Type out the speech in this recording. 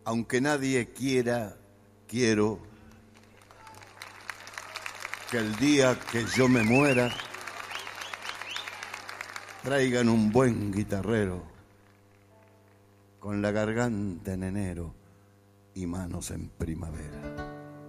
aunque nadie quiera, quiero que el día que yo me muera traigan un buen guitarrero con la garganta en enero y manos en primavera.